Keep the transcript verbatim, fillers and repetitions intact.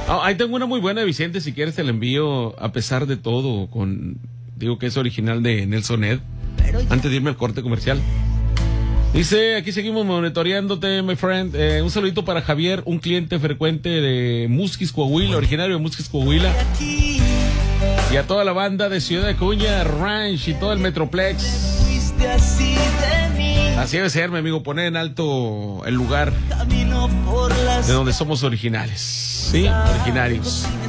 Ah, ahí tengo una muy buena, Vicente, si quieres te la envío a pesar de todo, con digo que es original de Nelson Ed, antes de irme al corte comercial. Dice, aquí seguimos monitoreándote, my friend. Eh, un saludito para Javier, un cliente frecuente de Musquis, Coahuila, originario de Musquis, Coahuila. Y a toda la banda de Ciudad de Acuña, Ranch y todo el Metroplex. Así debe ser, mi amigo, poner en alto el lugar de donde somos originales. Sí, originarios.